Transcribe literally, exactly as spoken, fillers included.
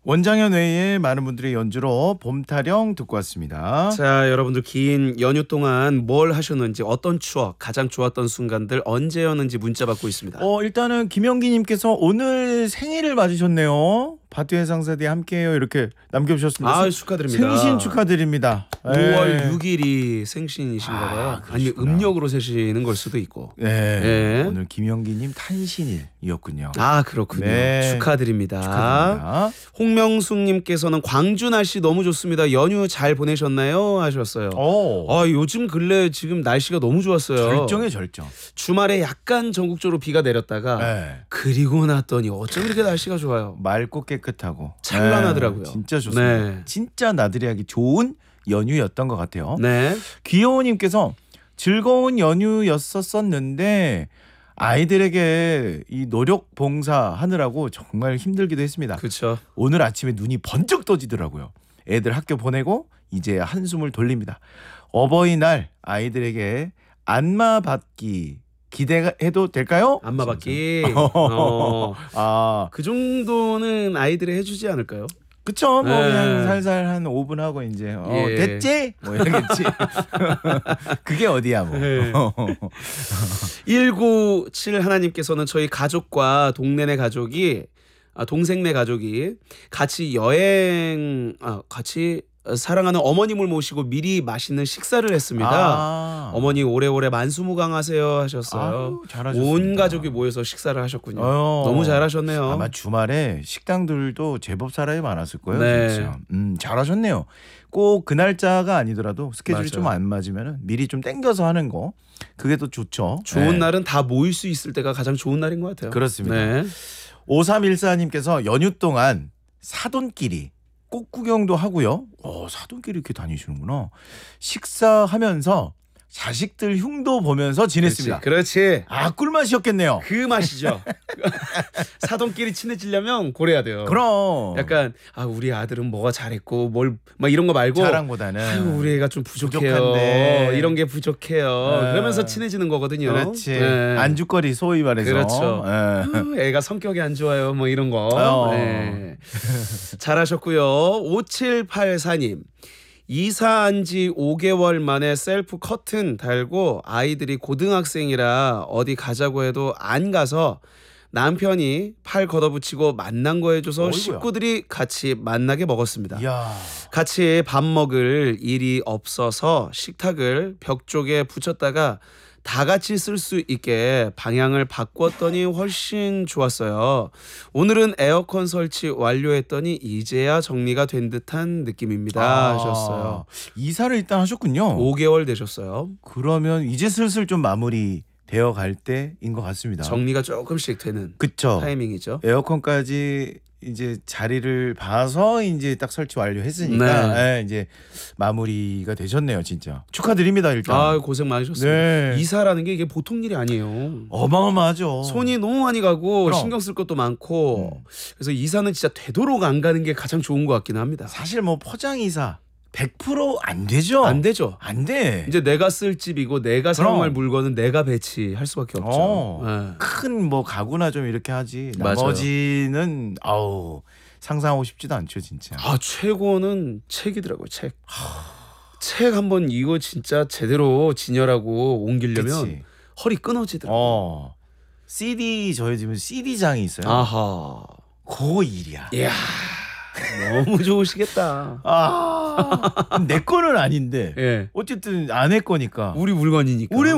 원장현 외에 많은 분들의 연주로 봄타령 듣고 왔습니다. 자, 여러분들 긴 연휴 동안 뭘 하셨는지, 어떤 추억, 가장 좋았던 순간들 언제였는지 문자 받고 있습니다. 어 일단은 김영기님께서 오늘 생일을 맞으셨네요. 바투의 상사들이 함께해요 이렇게 남겨주셨습니다. 아, 축하드립니다. 생신 축하드립니다. 오월 육일이 생신이신가 봐요. 아, 아니 음력으로 세시는 걸 수도 있고. 네. 네. 오늘 김영기님 탄신일이었군요. 아, 그렇군요. 네. 축하드립니다. 축하드립니다. 홍명숙님께서는 광주 날씨 너무 좋습니다. 연휴 잘 보내셨나요? 하셨어요. 오. 아, 요즘 근래 지금 날씨가 너무 좋았어요. 절정의 절정. 주말에 약간 전국적으로 비가 내렸다가 네. 그리고 났더니 어쩜 이렇게 날씨가 좋아요. 맑고 깨끗하고 찬란하더라고요. 네, 진짜 좋습니다. 네. 진짜 나들이 하기 좋은 연휴였던 것 같아요. 네. 귀여우님께서 즐거운 연휴였었었는데 아이들에게 이 노력 봉사 하느라고 정말 힘들기도 했습니다. 그렇죠. 오늘 아침에 눈이 번쩍 떠지더라고요. 애들 학교 보내고 이제 한숨을 돌립니다. 어버이날 아이들에게 안마 받기 기대해도 될까요? 안마 받기. 어, 아, 그 정도는 아이들이 해주지 않을까요? 그쵸. 뭐 네. 그냥 살살 한 오 분 하고 이제 어, 예. 됐지? 뭐 이러겠지. 그게 어디야 뭐. 네. 일구칠 하나님께서는 저희 가족과 동네네 가족이 아, 동생네 가족이 같이 여행 아, 같이 사랑하는 어머님을 모시고 미리 맛있는 식사를 했습니다. 아. 어머니 오래오래 만수무강하세요 하셨어요. 아유, 잘하셨습니다. 온 가족이 모여서 식사를 하셨군요. 어. 너무 잘하셨네요. 아마 주말에 식당들도 제법 사람이 많았을 거예요. 네. 진짜. 음, 잘하셨네요. 꼭 그 날짜가 아니더라도 스케줄이 맞아요. 좀 안 맞으면 미리 좀 땡겨서 하는 거 그게 더 좋죠. 좋은 네. 날은 다 모일 수 있을 때가 가장 좋은 날인 것 같아요. 그렇습니다. 네. 오삼일사님께서 연휴 동안 사돈끼리 꽃 구경도 하고요. 어, 사돈끼리 이렇게 다니시는구나. 식사하면서 자식들 흉도 보면서 지냈습니다. 그렇지. 그렇지. 아, 꿀맛이었겠네요. 그 맛이죠. 사돈끼리 친해지려면 그래야 돼요. 그럼. 약간 아 우리 아들은 뭐가 잘했고 뭘 막 이런 거 말고 자랑보다는 아유 우리 애가 좀 부족해요. 부족한데. 이런 게 부족해요. 네. 그러면서 친해지는 거거든요. 그렇지. 네. 안주거리 소위 말해서. 그렇죠. 네. 아유, 애가 성격이 안 좋아요. 뭐 이런 거. 어. 네. 잘하셨고요. 오칠팔사님. 이사한 지 오 개월 만에 셀프 커튼 달고 아이들이 고등학생이라 어디 가자고 해도 안 가서 남편이 팔 걷어붙이고 만난 거 해줘서 어이구야. 식구들이 같이 만나게 먹었습니다. 이야. 같이 밥 먹을 일이 없어서 식탁을 벽 쪽에 붙였다가 다 같이 쓸 수 있게 방향을 바꿨더니 훨씬 좋았어요. 오늘은 에어컨 설치 완료했더니 이제야 정리가 된 듯한 느낌입니다. 아, 하셨어요. 이사를 일단 하셨군요. 오 개월 되셨어요. 그러면 이제 슬슬 좀 마무리 되어 갈 때인 것 같습니다. 정리가 조금씩 되는 그쵸. 타이밍이죠. 에어컨까지 이제 자리를 봐서 이제 딱 설치 완료했으니까 네. 예, 이제 마무리가 되셨네요, 진짜. 축하드립니다, 일단. 아 고생 많으셨습니다. 네. 이사라는 게 이게 보통 일이 아니에요. 어마어마하죠. 손이 너무 많이 가고 그럼. 신경 쓸 것도 많고 음. 그래서 이사는 진짜 되도록 안 가는 게 가장 좋은 것 같긴 합니다. 사실 뭐 포장 이사 백 퍼센트 안 되죠. 안 되죠. 안 돼. 이제 내가 쓸 집이고 내가 사용할 물건은 내가 배치할 수밖에 없죠. 어, 네. 큰 뭐 가구나 좀 이렇게 하지. 맞아요. 나머지는 아우 상상하고 싶지도 않죠, 진짜. 아 최고는 책이더라고요. 책. 책 한번 이거 진짜 제대로 진열하고 옮기려면 그치. 허리 끊어지더라고요. 어. 씨디 저희 집은 씨디장이 있어요. 아하. 그거 일이야. 이야 너무 좋으시겠다. 아, 내 거는 아닌데 예. 어쨌든 아내 거니까 우리 물건이니까. 우리